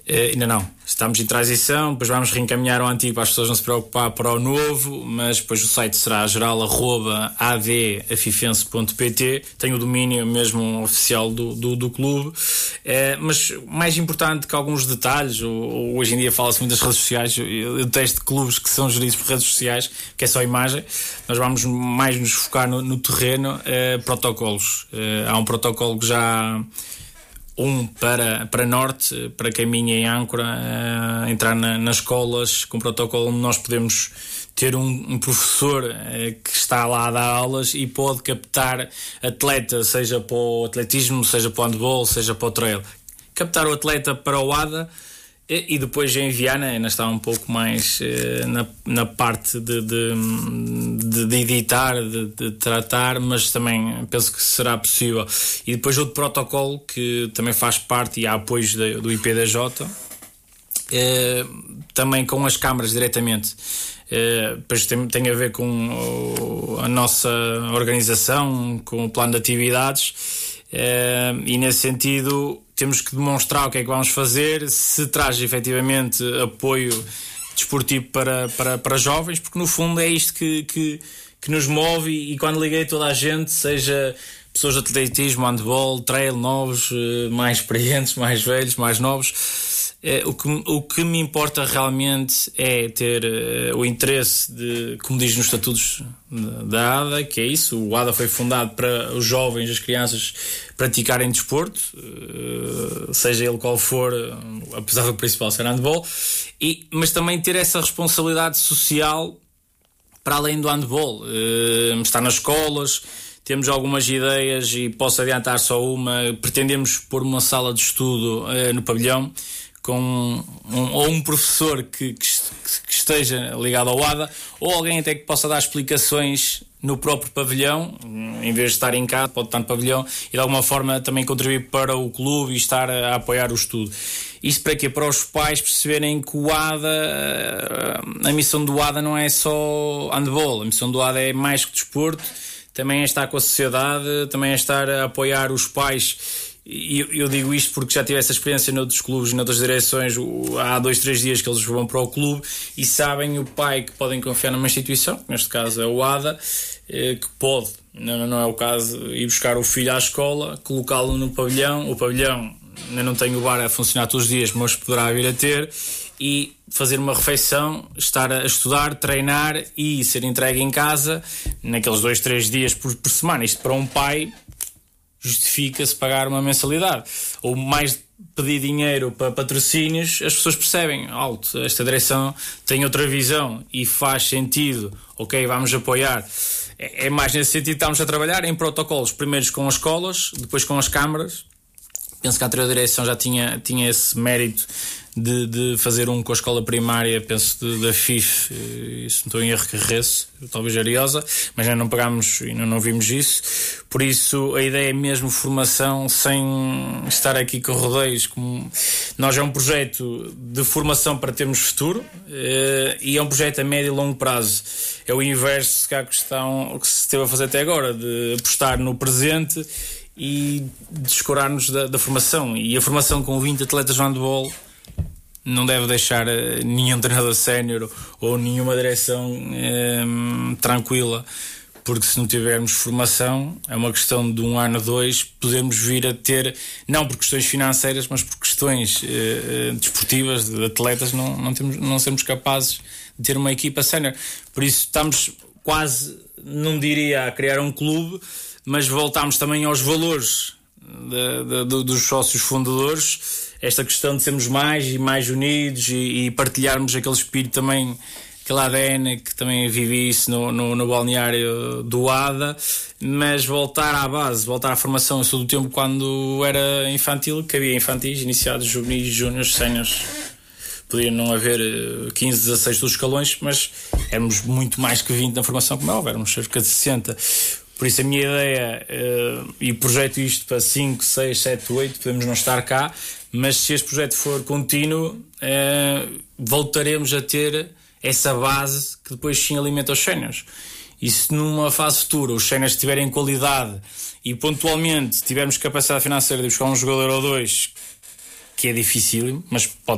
Ainda não. Estamos em transição, depois vamos reencaminhar o antigo para as pessoas não se preocupar para o novo, mas depois o site será geral@adafifense.pt. Tem o domínio mesmo oficial do clube. Mas mais importante que alguns detalhes, hoje em dia fala-se muito das redes sociais, eu detesto clubes que são geridos por redes sociais, que é só imagem. Nós vamos mais nos focar no terreno. Protocolos. Há um protocolo que já... para norte, para caminho em âncora, entrar nas escolas com protocolo onde nós podemos ter um professor que está lá a dar aulas e pode captar atleta, seja para o atletismo, seja para o handball, seja para o trail. Captar o atleta para o ADA e depois em Viana ainda está um pouco mais na parte de editar, de tratar, mas também penso que será possível. E depois outro protocolo que também faz parte e há apoios do IPDJ, também com as câmaras diretamente. Depois tem a ver com a nossa organização, com o plano de atividades, e nesse sentido temos que demonstrar o que é que vamos fazer, se traz efetivamente apoio desportivo para jovens, porque no fundo é isto que nos move. E quando liguei toda a gente, seja pessoas de atletismo, handball, trail, novos, mais experientes, mais velhos, mais novos, o que me importa realmente é ter o interesse de, como diz nos estatutos da ADA, que é isso. O ADA foi fundado para os jovens, as crianças praticarem desporto, seja ele qual for, apesar do principal ser handball, mas também ter essa responsabilidade social para além do handball. Estar nas escolas, temos algumas ideias e posso adiantar só uma. Pretendemos pôr uma sala de estudo no pavilhão com um professor que esteja ligado ao ADA, ou alguém até que possa dar explicações no próprio pavilhão, em vez de estar em casa, pode estar no pavilhão e de alguma forma também contribuir para o clube e estar a apoiar o estudo. Isto para quê? Para os pais perceberem que o ADA, a missão do ADA não é só handball, a missão do ADA é mais que desporto, também é estar com a sociedade, também é estar a apoiar os pais. E eu digo isto porque já tive essa experiência noutros clubes, noutras direções. Há 2-3 dias que eles vão para o clube e sabem o pai que podem confiar numa instituição, que neste caso é o ADA, que pode, não é o caso, ir buscar o filho à escola, colocá-lo no pavilhão. O pavilhão ainda não tem o bar a funcionar todos os dias, mas poderá vir a ter, e fazer uma refeição, estar a estudar, treinar e ser entregue em casa naqueles 2-3 dias por semana. Isto para um pai justifica-se pagar uma mensalidade, ou mais pedir dinheiro para patrocínios. As pessoas percebem, esta direção tem outra visão e faz sentido, ok, vamos apoiar. É mais nesse sentido que estamos a trabalhar em protocolos, primeiro com as escolas, depois com as câmaras. Penso que a anterior direção já tinha esse mérito de fazer com a escola primária, penso da FIF, isso não estou em erro, Carreço, talvez Ariosa, mas ainda não pagámos, ainda não vimos isso. Por isso a ideia é mesmo formação, sem estar aqui com rodeios. Nós é um projeto de formação para termos futuro, e é um projeto a médio e longo prazo. É o inverso que a questão que se esteve a fazer até agora, de apostar no presente e descurar-nos da formação. E a formação com 20 atletas de handball não deve deixar nenhum treinador sénior ou nenhuma direção tranquila, porque se não tivermos formação, é uma questão de 1 ano, 2, podemos vir a ter, não por questões financeiras, mas por questões desportivas, de atletas, não sermos capazes de ter uma equipa sénior. Por isso estamos quase, não diria a criar um clube, mas voltamos também aos valores dos sócios fundadores, esta questão de sermos mais unidos e partilharmos aquele espírito também, aquele ADN que também vivi isso no balneário do ADA, mas voltar à base, voltar à formação. Eu sou do tempo quando era infantil, que havia infantis, iniciados, juvenis, júniores, séniores. Podia não haver 15, 16 dos escalões, mas éramos muito mais que 20 na formação, como é óbvio, éramos cerca de 60. Por isso a minha ideia, e projeto isto para 5, 6, 7, 8, podemos não estar cá, mas se este projeto for contínuo, voltaremos a ter essa base que depois sim alimenta os séniores. E se numa fase futura os séniores tiverem qualidade e pontualmente tivermos capacidade financeira de buscar um jogador ou dois, que é difícil, mas pode